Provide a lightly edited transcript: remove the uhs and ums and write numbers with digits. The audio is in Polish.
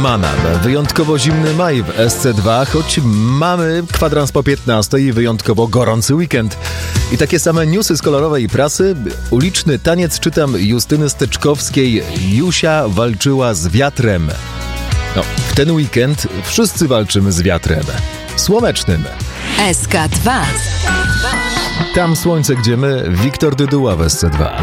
Siemano, wyjątkowo zimny maj w SC2, choć mamy kwadrans po 15 i wyjątkowo gorący weekend. I takie same newsy z kolorowej prasy. Uliczny taniec czytam Justyny Steczkowskiej. Jusia walczyła z wiatrem. No, w ten weekend wszyscy walczymy z wiatrem. Słonecznym. SK2. Tam słońce, gdzie my, Wiktor Dyduła w SC2.